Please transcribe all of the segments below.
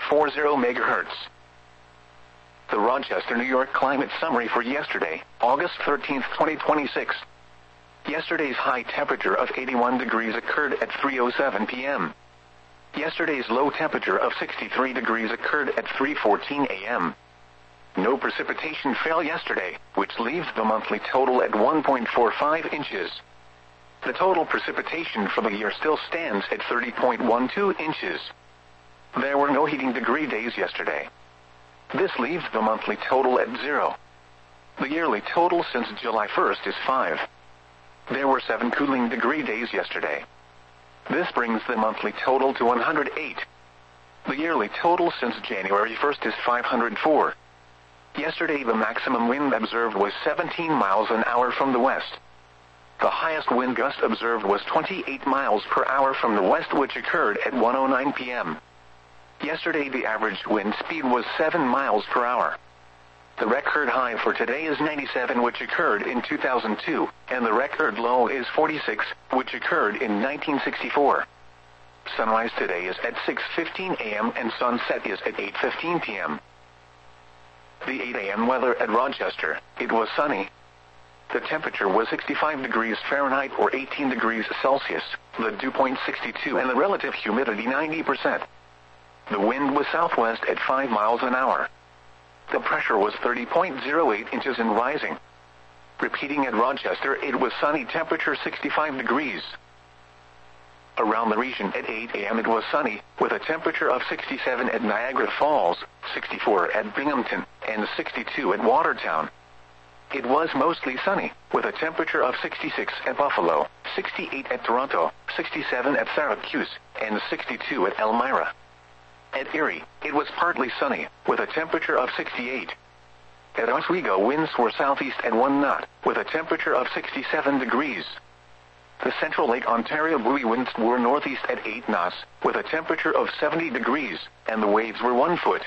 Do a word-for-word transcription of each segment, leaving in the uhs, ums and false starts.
forty megahertz. The Rochester, New York climate summary for yesterday, August thirteenth, twenty twenty-six. Yesterday's high temperature of eighty-one degrees occurred at three oh seven p m Yesterday's low temperature of sixty-three degrees occurred at three fourteen a m No precipitation fell yesterday, which leaves the monthly total at one point four five inches. The total precipitation for the year still stands at thirty point one two inches. There were no heating degree days yesterday. This leaves the monthly total at zero. The yearly total since July first is five. There were seven cooling degree days yesterday. This brings the monthly total to one hundred eight. The yearly total since January first is five hundred four. Yesterday the maximum wind observed was seventeen miles an hour from the west. The highest wind gust observed was twenty-eight miles per hour from the west, which occurred at one oh nine p m Yesterday the average wind speed was seven miles per hour. The record high for today is ninety-seven, which occurred in two thousand two, and the record low is forty-six, which occurred in nineteen sixty-four. Sunrise today is at six fifteen a m and sunset is at eight fifteen p m The eight a m weather at Rochester, it was sunny. The temperature was sixty-five degrees Fahrenheit or eighteen degrees Celsius, the dew point sixty-two and the relative humidity ninety percent. The wind was southwest at five miles an hour. The pressure was thirty point zero eight inches and rising. Repeating at Rochester, it was sunny, temperature sixty-five degrees. Around the region at eight a m it was sunny, with a temperature of sixty-seven at Niagara Falls, sixty-four at Binghamton, and sixty-two at Watertown. It was mostly sunny, with a temperature of sixty-six at Buffalo, sixty-eight at Toronto, sixty-seven at Syracuse, and sixty-two at Elmira. At Erie, it was partly sunny, with a temperature of sixty-eight. At Oswego, winds were southeast at one knot, with a temperature of sixty-seven degrees. The Central Lake Ontario buoy winds were northeast at eight knots, with a temperature of seventy degrees, and the waves were one foot.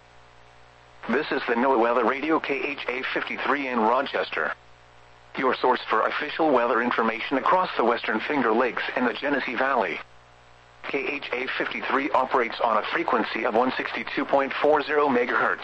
This is the NOAA Weather Radio K H A fifty-three in Rochester, your source for official weather information across the Western Finger Lakes and the Genesee Valley. K H A fifty-three operates on a frequency of one sixty-two point four zero megahertz.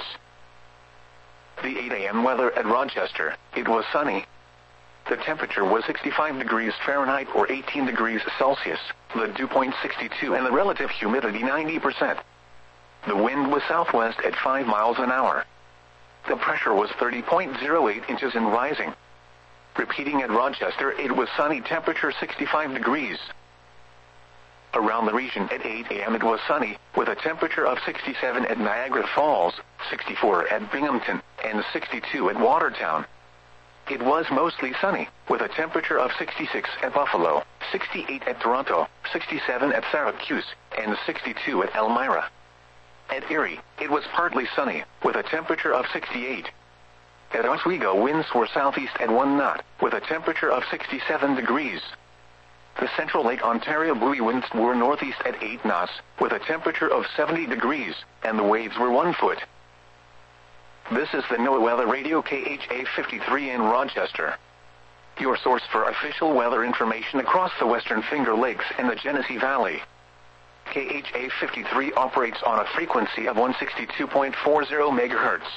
The eight a m weather at Rochester, it was sunny. The temperature was sixty-five degrees Fahrenheit or eighteen degrees Celsius, the dew point sixty-two and the relative humidity ninety percent. The wind was southwest at five miles an hour. The pressure was thirty point zero eight inches and rising. Repeating at Rochester, it was sunny, temperature sixty-five degrees. Around the region at eight a m it was sunny, with a temperature of sixty-seven at Niagara Falls, sixty-four at Binghamton, and sixty-two at Watertown. It was mostly sunny, with a temperature of sixty-six at Buffalo, sixty-eight at Toronto, sixty-seven at Syracuse, and sixty-two at Elmira. At Erie, it was partly sunny, with a temperature of sixty-eight. At Oswego, winds were southeast at one knot, with a temperature of sixty-seven degrees. The Central Lake Ontario buoy winds were northeast at eight knots, with a temperature of seventy degrees, and the waves were one foot. This is the NOAA Weather Radio K H A fifty-three in Rochester, your source for official weather information across the Western Finger Lakes and the Genesee Valley. K H A fifty-three operates on a frequency of one sixty-two point four zero megahertz.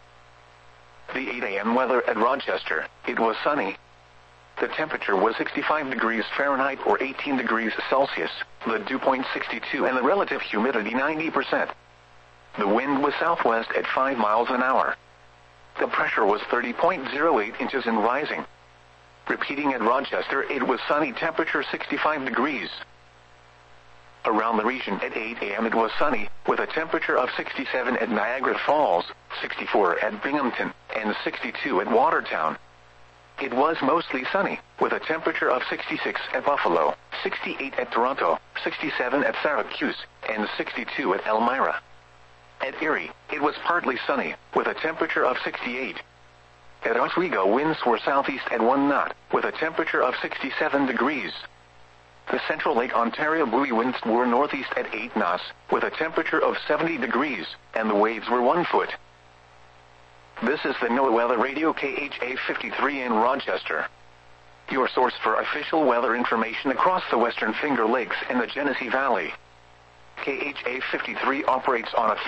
The eight a m weather at Rochester, it was sunny. The temperature was sixty-five degrees Fahrenheit or eighteen degrees Celsius, the dew point sixty-two and the relative humidity ninety percent. The wind was southwest at five miles an hour. The pressure was thirty point zero eight inches and rising. Repeating at Rochester, it was sunny, temperature sixty-five degrees. Around the region at eight a m it was sunny, with a temperature of sixty-seven at Niagara Falls, sixty-four at Binghamton, and sixty-two at Watertown. It was mostly sunny, with a temperature of sixty-six at Buffalo, sixty-eight at Toronto, sixty-seven at Syracuse, and sixty-two at Elmira. At Erie, it was partly sunny, with a temperature of sixty-eight. At Oswego, winds were southeast at one knot, with a temperature of sixty-seven degrees. The Central Lake Ontario buoy winds were northeast at eight knots, with a temperature of seventy degrees, and the waves were one foot. This is the NOAA Weather Radio K H A fifty-three in Rochester, your source for official weather information across the Western Finger Lakes and the Genesee Valley. K H A fifty-three operates on a